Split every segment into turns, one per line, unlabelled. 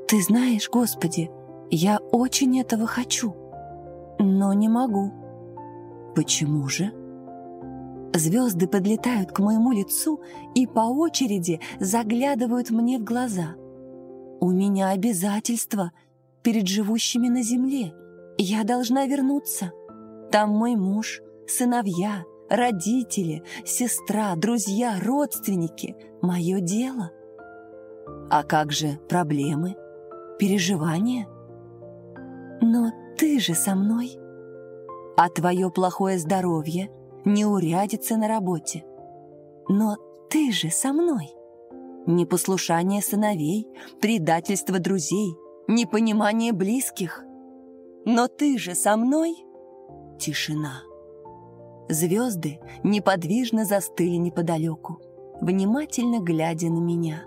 Ты знаешь, Господи, я очень этого хочу, но не могу. Почему же? Звезды подлетают к моему лицу и по очереди заглядывают мне в глаза. У меня обязательства перед живущими на земле. Я должна вернуться. Там мой муж, сыновья, родители, сестра, друзья, родственники. Мое дело. А как же проблемы, переживания? Но ты же со мной. А твое плохое здоровье, неурядица на работе. Но ты же со мной. Непослушание сыновей, предательство друзей, непонимание близких. Но ты же со мной. Тишина. Звезды неподвижно застыли неподалеку, внимательно глядя на меня.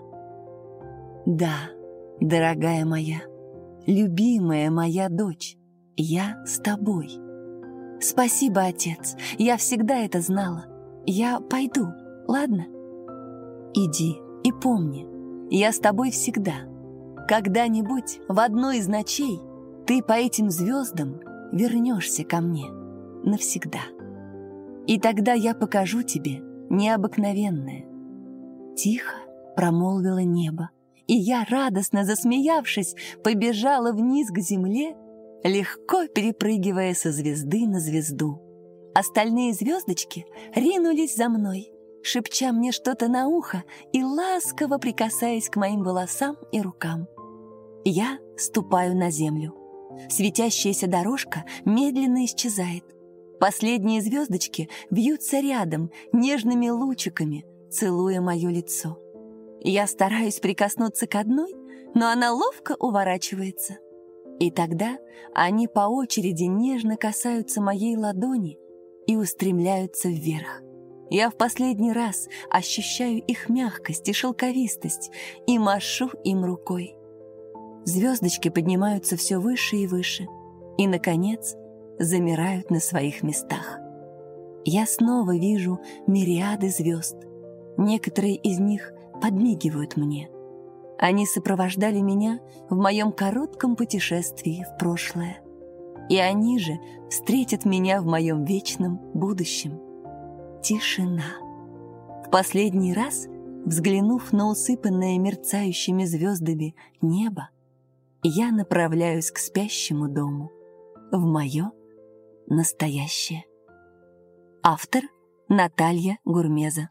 Да, дорогая моя, любимая моя дочь, я с тобой. Спасибо, отец, я всегда это знала. Я пойду, ладно? Иди и помни, я с тобой всегда. Когда-нибудь в одной из ночей ты по этим звездам вернешься ко мне навсегда. И тогда я покажу тебе необыкновенное. Тихо промолвило небо, и я, радостно засмеявшись, побежала вниз к земле, легко перепрыгивая со звезды на звезду. Остальные звездочки ринулись за мной, шепча мне что-то на ухо и ласково прикасаясь к моим волосам и рукам. Я ступаю на землю. Светящаяся дорожка медленно исчезает. Последние звездочки вьются рядом нежными лучиками, целуя мое лицо. Я стараюсь прикоснуться к одной, но она ловко уворачивается. И тогда они по очереди нежно касаются моей ладони и устремляются вверх. Я в последний раз ощущаю их мягкость и шелковистость и машу им рукой. Звездочки поднимаются все выше и выше и, наконец, замирают на своих местах. Я снова вижу мириады звезд. Некоторые из них подмигивают мне. Они сопровождали меня в моем коротком путешествии в прошлое. И они же встретят меня в моем вечном будущем. Тишина. В последний раз, взглянув на усыпанное мерцающими звездами небо, я направляюсь к спящему дому, в мое настоящее. Автор Наталья Гурмеза.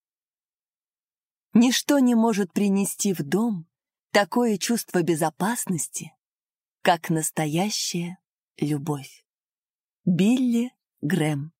Ничто не может принести в дом такое чувство безопасности, как настоящая любовь. Билли Грэм.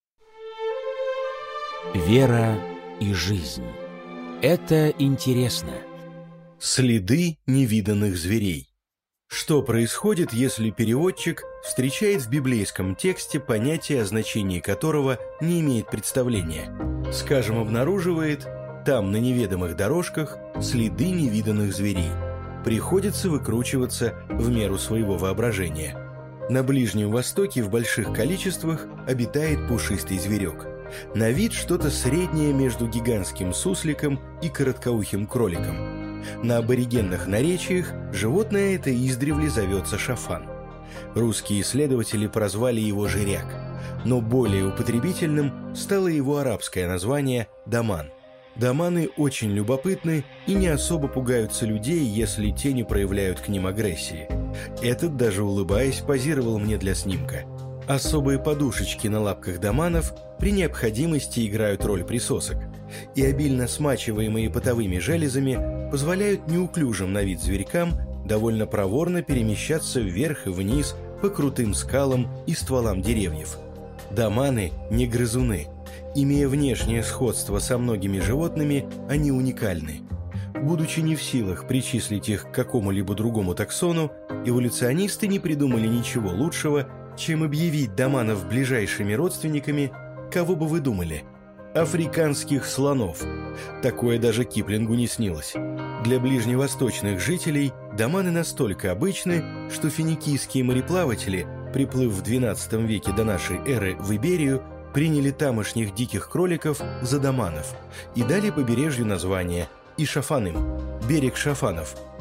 Вера и жизнь. Это интересно.
Следы невиданных зверей. Что происходит, если переводчик встречает в библейском тексте понятие, о значении которого не имеет представления? Скажем, обнаруживает там на неведомых дорожках следы невиданных зверей. Приходится выкручиваться в меру своего воображения. На Ближнем Востоке в больших количествах обитает пушистый зверек. На вид что-то среднее между гигантским сусликом и короткоухим кроликом. На аборигенных наречиях животное это издревле зовется шафан. Русские исследователи прозвали его жиряк, но более употребительным стало его арабское название даман. Даманы очень любопытны и не особо пугаются людей, если те не проявляют к ним агрессии. Этот, даже улыбаясь, позировал мне для снимка. Особые подушечки на лапках даманов при необходимости играют роль присосок, и обильно смачиваемые потовыми железами позволяют неуклюжим на вид зверькам довольно проворно перемещаться вверх и вниз по крутым скалам и стволам деревьев. Даманы не грызуны. Имея внешнее сходство со многими животными, они уникальны. Будучи не в силах причислить их к какому-либо другому таксону, эволюционисты не придумали ничего лучшего, чем объявить даманов ближайшими родственниками, кого бы вы думали? Африканских слонов. Такое даже Киплингу не снилось. Для ближневосточных жителей даманы настолько обычны, что финикийские мореплаватели, приплыв в XII веке до нашей эры в Иберию, приняли тамошних диких кроликов за даманов и дали побережью название Ишафаным – берег шафанов,